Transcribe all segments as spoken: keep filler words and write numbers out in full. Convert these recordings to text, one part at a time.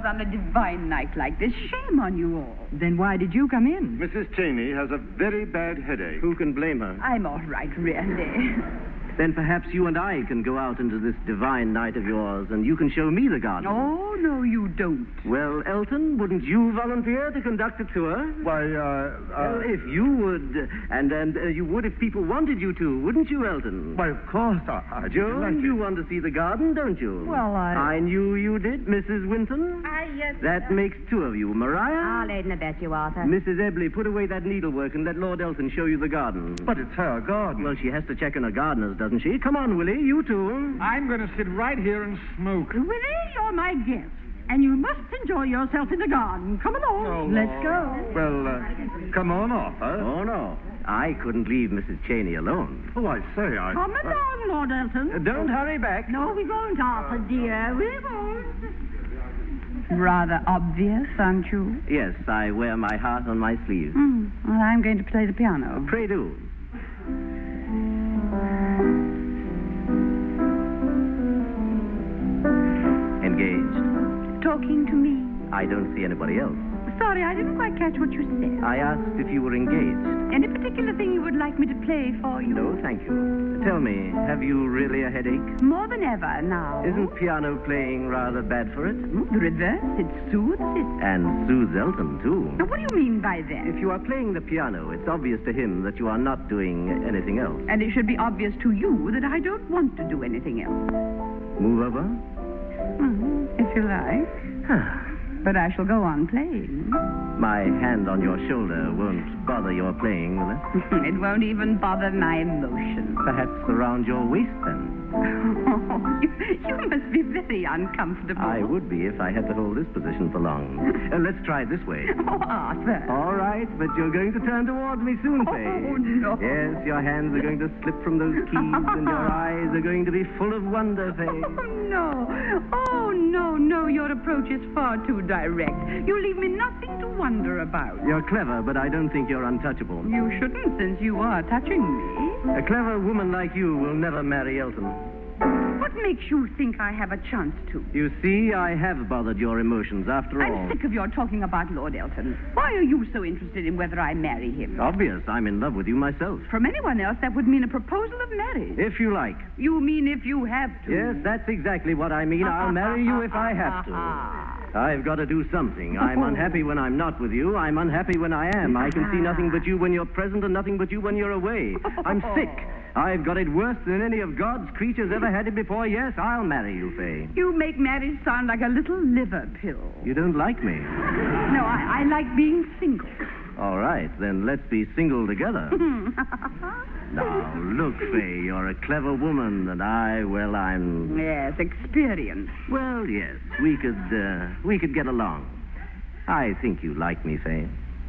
yours on a divine night like this. Shame on you all. Then why did you come in? Missus Cheney has a very bad headache. Who can blame her? I'm all right, really. Then perhaps you and I can go out into this divine night of yours, and you can show me the garden. Oh, no, you don't. Well, Elton, wouldn't you volunteer to conduct a tour? Why, uh... uh well, if you would, and, and uh, you would if people wanted you to, wouldn't you, Elton? Why, of course, I... I Joan, you want to see the garden, don't you? Well, I... I knew you did, Missus Winton. Ah, yes, That sir. makes two of you. Mariah? I'll aid and abet you, Arthur. Missus Ebley, put away that needlework and let Lord Elton show you the garden. But it's her garden. Well, she has to check on her gardeners, doesn't she? Come on, Willie, you two. I'm going to sit right here and smoke. Willie, you're my guest. And you must enjoy yourself in the garden. Come along. Oh, Let's Lord. go. Well, uh, come on, Arthur. Oh, no. I couldn't leave Missus Cheney alone. Oh, I say, I... Come along, Lord Elton. Uh, don't hurry back. No, we won't, Arthur, dear. We won't. Rather obvious, aren't you? Yes, I wear my heart on my sleeve. Hmm. Well, I'm going to play the piano. Pray do. Engaged. Talking to me. I don't see anybody else. Sorry, I didn't quite catch what you said. I asked if you were engaged. Any particular thing you would like me to play for you? No, thank you. Tell me, have you really a headache? More than ever now. Isn't piano playing rather bad for it? The reverse. It soothes it. And soothes Elton, too. Now, what do you mean by that? If you are playing the piano, it's obvious to him that you are not doing anything else. And it should be obvious to you that I don't want to do anything else. Move over? Mhm, if you like. But I shall go on playing. My hand on your shoulder won't bother your playing, will it? It won't even bother my emotions. Perhaps around your waist, then. Oh, you, you must be very uncomfortable. I would be if I had to hold this position for long. Uh, let's try this way. Oh, Arthur. All right, but you're going to turn towards me soon, Faye. Oh, no. Yes, your hands are going to slip from those keys, and your eyes are going to be full of wonder, Faye. Oh, no. Oh, no, no. Your approach is far too direct. You leave me nothing to wonder about. You're clever, but I don't think you're untouchable. You shouldn't, since you are touching me. A clever woman like you will never marry Elton. What makes you think I have a chance to? You see, I have bothered your emotions after all. I'm sick of your talking about Lord Elton. Why are you so interested in whether I marry him? Obvious. I'm in love with you myself. From anyone else, that would mean a proposal of marriage. If you like. You mean if you have to? Yes, that's exactly what I mean. I'll marry you if I have to. I've got to do something. I'm unhappy when I'm not with you. I'm unhappy when I am. I can see nothing but you when you're present and nothing but you when you're away. I'm sick. I've got it worse than any of God's creatures ever had it before. Yes, I'll marry you, Faye. You make marriage sound like a little liver pill. You don't like me? No, I, I like being single. All right, then let's be single together. Now, look, Faye, you're a clever woman, and I, well, I'm... Yes, experience. Well, yes, we could, uh, we could get along. I think you like me, Faye.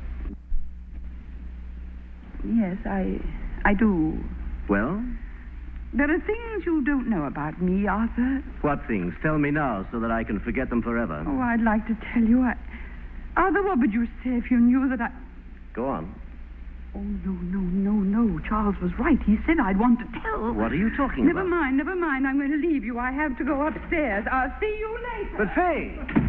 Yes, I, I do. Well? There are things you don't know about me, Arthur. What things? Tell me now so that I can forget them forever. Oh, I'd like to tell you. I... Arthur, what would you say if you knew that I... Go on. Oh, no, no, no, no. Charles was right. He said I'd want to tell. What are you talking never about? Never mind, never mind. I'm going to leave you. I have to go upstairs. I'll see you later. But, Faye...